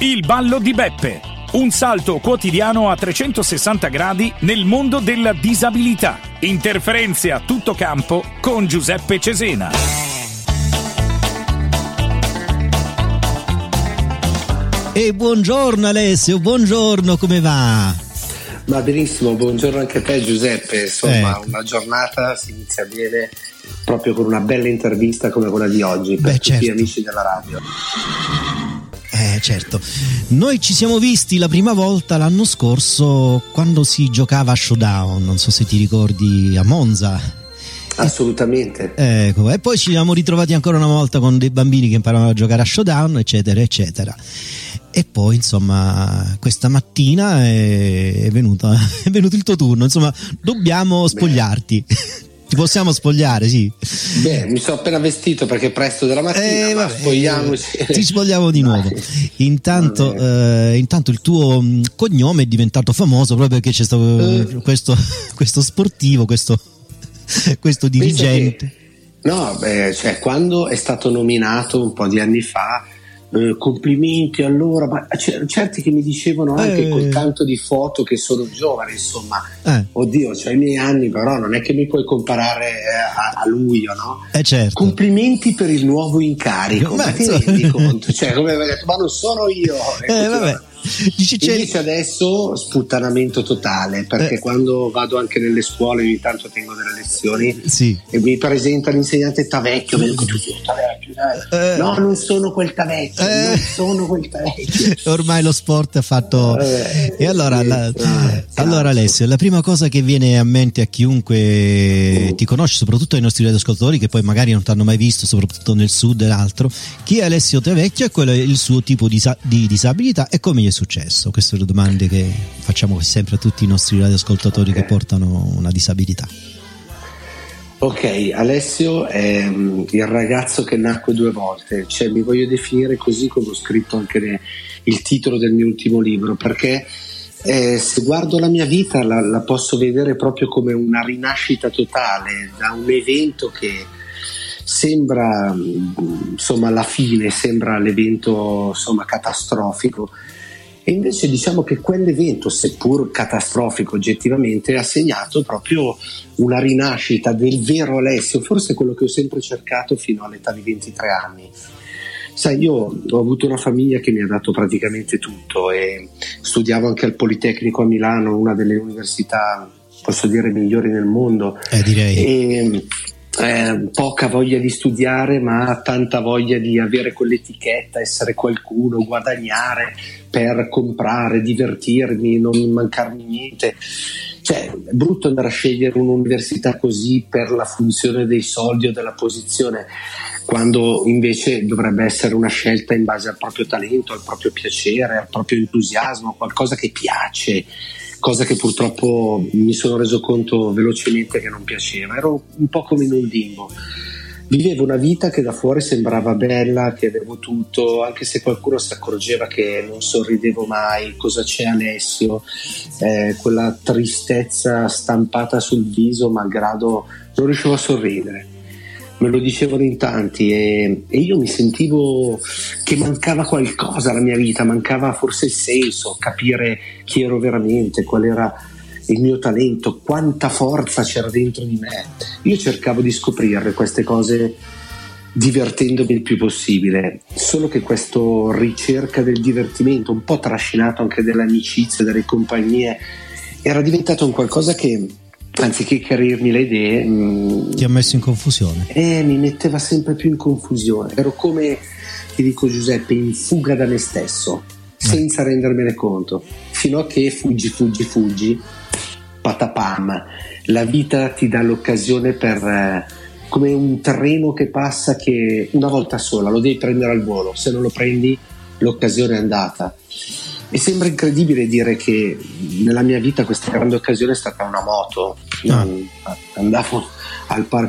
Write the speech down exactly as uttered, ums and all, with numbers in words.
Il ballo di Beppe, un salto quotidiano a trecentosessanta gradi nel mondo della disabilità. Interferenze a tutto campo con Giuseppe Cesena. E buongiorno Alessio, buongiorno, come va? Ma benissimo, buongiorno anche a te Giuseppe, insomma eh. una giornata si inizia bene proprio con una bella intervista come quella di oggi per Beh, tutti certo. gli amici della radio. Eh certo, noi ci siamo visti la prima volta l'anno scorso quando si giocava a Showdown, non so se ti ricordi, a Monza. Assolutamente. Ecco, e poi ci siamo ritrovati ancora una volta con dei bambini che imparavano a giocare a Showdown, eccetera eccetera. E poi insomma questa mattina è, è, venuto, è venuto il tuo turno, insomma dobbiamo spogliarti. Ci possiamo spogliare, sì. Beh, mi sono appena vestito perché è presto della mattina, eh, ma vabbè, spogliamoci. Eh, ci spogliamo di nuovo. Intanto, eh, intanto il tuo mh, cognome è diventato famoso proprio perché c'è stato eh. questo, questo sportivo, questo, questo dirigente. Che, no, beh, cioè quando è stato nominato un po' di anni fa, Eh, complimenti allora, ma c- certi che mi dicevano anche eh. col tanto di foto che sono giovane, insomma, eh. oddio, c'ho i miei anni, però non è che mi puoi comparare eh, a, a lui, no? Eh certo. Complimenti per il nuovo incarico, ma ti rendi conto? Cioè, come avevo detto, ma non sono io. Eh, vabbè. Dice, invece adesso sputtanamento totale, perché eh. quando vado anche nelle scuole ogni tanto tengo delle lezioni sì. e mi presenta l'insegnante Tavecchio, mi dico Tavecchio, dai. Eh. no non sono quel Tavecchio, eh. non sono quel Tavecchio. Ormai lo sport ha fatto eh. e allora, sì, la... ah, allora Alessio, la prima cosa che viene a mente a chiunque uh. ti conosce, soprattutto ai nostri radioascoltatori che poi magari non ti hanno mai visto, soprattutto nel sud e l'altro, chi è Alessio Tavecchio e qual è il suo tipo di, di disabilità e come gli è successo? Queste sono le domande che facciamo sempre a tutti i nostri radioascoltatori okay. che portano una disabilità. Ok, Alessio è um, il ragazzo che nacque due volte, cioè mi voglio definire così come ho scritto anche ne, il titolo del mio ultimo libro, perché eh, se guardo la mia vita la, la posso vedere proprio come una rinascita totale da un evento che sembra insomma alla fine, sembra l'evento insomma catastrofico. E invece diciamo che quell'evento, seppur catastrofico oggettivamente, ha segnato proprio una rinascita del vero Alessio, forse quello che ho sempre cercato fino all'età di ventitré anni. Sai, io ho avuto una famiglia che mi ha dato praticamente tutto e studiavo anche al Politecnico a Milano, una delle università, posso dire, migliori nel mondo. Eh, direi. E, Eh, poca voglia di studiare ma tanta voglia di avere quell'etichetta, essere qualcuno, guadagnare per comprare, divertirmi, non mancarmi niente. Cioè è brutto andare a scegliere un'università così per la funzione dei soldi o della posizione, quando invece dovrebbe essere una scelta in base al proprio talento, al proprio piacere, al proprio entusiasmo, qualcosa che piace, cosa che purtroppo mi sono reso conto velocemente che non piaceva. Ero un po' come in un limbo, vivevo una vita che da fuori sembrava bella, che avevo tutto, anche se qualcuno si accorgeva che non sorridevo mai. Cosa c'è Alessio? Eh, quella tristezza stampata sul viso malgrado non riuscivo a sorridere. Me lo dicevano in tanti e, e io mi sentivo che mancava qualcosa alla mia vita, mancava forse il senso, capire chi ero veramente, qual era il mio talento, quanta forza c'era dentro di me. Io cercavo di scoprirle queste cose divertendomi il più possibile, solo che questa ricerca del divertimento, un po' trascinato anche dall'amicizia, dalle compagnie, era diventato un qualcosa che anziché chiarirmi le idee mh, ti ha messo in confusione eh, mi metteva sempre più in confusione. Ero come, ti dico Giuseppe, in fuga da me stesso senza eh. rendermene conto, fino a che fuggi fuggi fuggi patapam, la vita ti dà l'occasione per eh, come un treno che passa, che una volta sola lo devi prendere al volo, se non lo prendi l'occasione è andata. E sembra incredibile dire che nella mia vita questa grande occasione è stata una moto. No. Andavo al parco